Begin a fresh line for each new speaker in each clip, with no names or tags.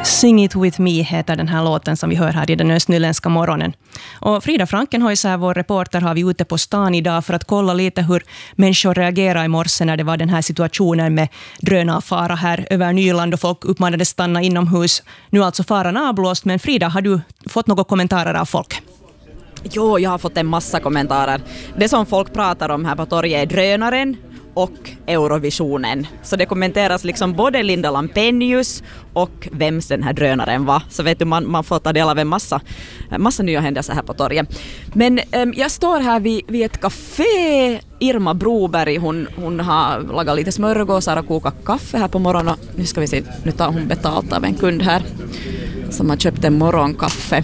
Sing It With Me heter den här låten som vi hör här i den östnyländska morgonen. Och Frida Frankenhäuser, vår reporter, har vi ute på stan idag för att kolla lite hur människor reagerar i morse när det var den här situationen med drönarfara här över Nyland och folk uppmanades stanna inomhus. Nu alltså faran avblåst, men Frida, har du fått några kommentarer av folk?
Jo, jag har fått en massa kommentarer. Det som folk pratar om här på torget är drönaren och Eurovisionen. Så det kommenteras liksom både Linda Lampenius och vems den här drönaren var. Så vet du, man får ta del av en massa nya händelser här på torget. Men jag står här vid ett café. Irma Broberg, hon har lagat lite smörgåsar och kokat kaffe här på morgonen. Nu ska vi se, nu tar hon betalt av en kund här som har köpt en morgonkaffe.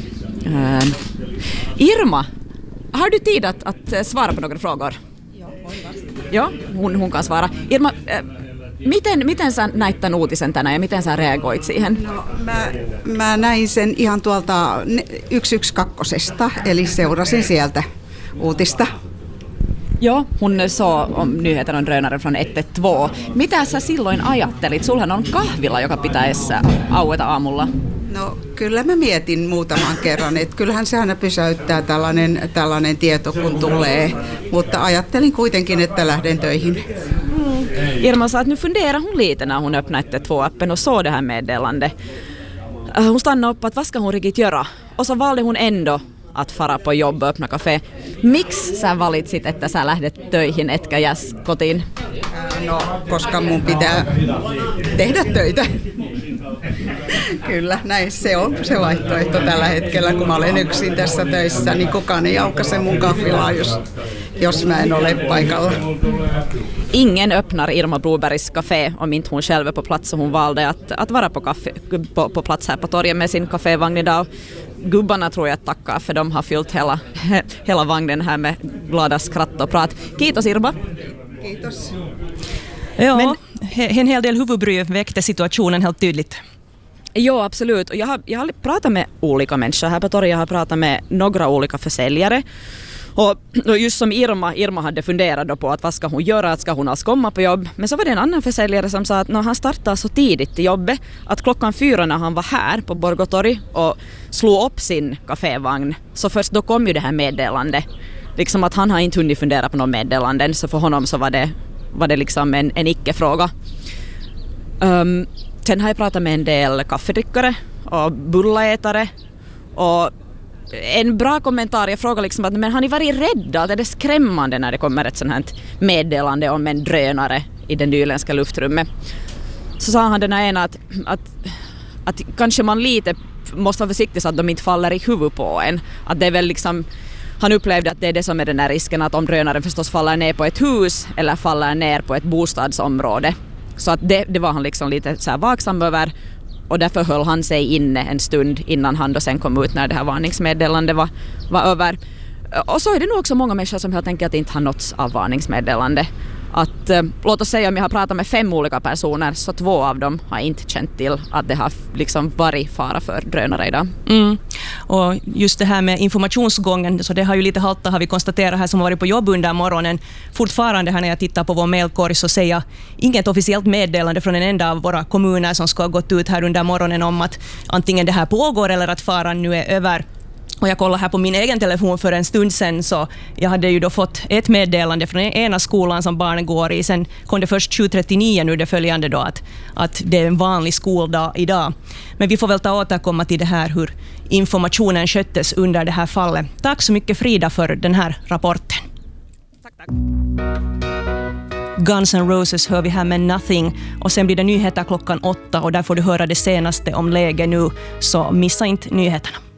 Irma, har du tid att svara på några frågor? Ja, hon kan svara. Irma, miten sä näit tämän uutisen tänään ja miten sä reagoit siihen?
No, mä näin sen ihan tuolta 112, eli seurasin sieltä uutista.
Joo, hon såg om nyheten on drönaren från 112. Mitä sä silloin ajattelit? Sulhan on kahvila, joka pitäisi aueta aamulla.
No kyllä mä mietin muutaman kerran, että kyllähän se aina pysäyttää tällainen tieto kun tulee, mutta ajattelin kuitenkin, että lähden töihin.
Irma sa att nu funderar hon lite när hon öppnade 112-appen och såg det här meddelandet. Hon stannade upp att vad ska hon riktigt göra? Och så valde hon ändå att fara på jobb och öppna café. Miksi sä valitsit, että sä lähdet töihin etkä jäs kotiin?
No, koska mun pitää tehdä töitä. Kyllä, näin se on se vaihtoehto tällä hetkellä, kun mä olen yksin tässä töissä, niin kukaan ei aukaise mun kahvilaa, jos mä en ole paikalla.
Ingen öppnar Irma Brobergs café om inte hon själv är på plats, så hon valde att vara på plats här på torget med sin kafévagn idag. Gubbarna tror jag tackar, för de har fyllt hela vagnen här med glada skratt och prat. Kiitos Irma.
Kiitos.
Ja, men en hel del huvudbry väckte situationen helt tydligt.
Jo, absolut. Och jag har pratat med olika människor här på torget. Jag har pratat med några olika försäljare. Och just som Irma hade funderat då på att vad ska hon göra, att ska hon alls komma på jobb. Men så var det en annan försäljare som sa att när han startade så tidigt till jobbet, att 4:00 när han var här på Borgåtorg och slog upp sin kafévagn, så först då kom ju det här meddelandet. Liksom att han har inte hunnit fundera på någon meddelanden, så för honom så var det liksom en icke-fråga. Sen har jag pratat med en del kaffedrickare och bullaätare, och en bra kommentar, jag frågar liksom att men har ni varit rädda, att är det skrämmande när det kommer ett sånt här meddelande om en drönare i det nyländska luftrummet? Så sa han den här ena att kanske man lite måste vara försiktig så att de inte faller i huvudet på en. Att det är väl liksom, han upplevde att det är det som är den här risken, att om drönaren förstås faller ner på ett hus eller faller ner på ett bostadsområde. Så att det var han liksom lite så här vaksam över, och därför höll han sig inne en stund innan han då sen kom ut när det här varningsmeddelandet var över. Och så är det nog också många människor som helt enkelt inte har nåtts av varningsmeddelande. Att låt oss säga om jag har pratat med 5 olika personer, så 2 av dem har inte känt till att det har liksom varit fara för drönare idag.
Och just det här med informationsgången, så det har ju lite halta, har vi konstaterat här som har varit på jobb under morgonen. Fortfarande här när jag tittar på vår mailkorg så säger jag inget officiellt meddelande från en enda av våra kommuner som ska ha gått ut här under morgonen om att antingen det här pågår eller att faran nu är över. Och jag kollade här på min egen telefon för en stund sedan, så jag hade ju då fått ett meddelande från ena skolan som barnen går i. Sen kom det först 7:39 nu det följande då att det är en vanlig skoldag idag. Men vi får väl återkomma till det här hur informationen sköttes under det här fallet. Tack så mycket Frida för den här rapporten.
Tack.
Guns N' Roses hör vi här med Nothing, och sen blir det nyheter 8:00 och där får du höra det senaste om läget nu, så missa inte nyheterna.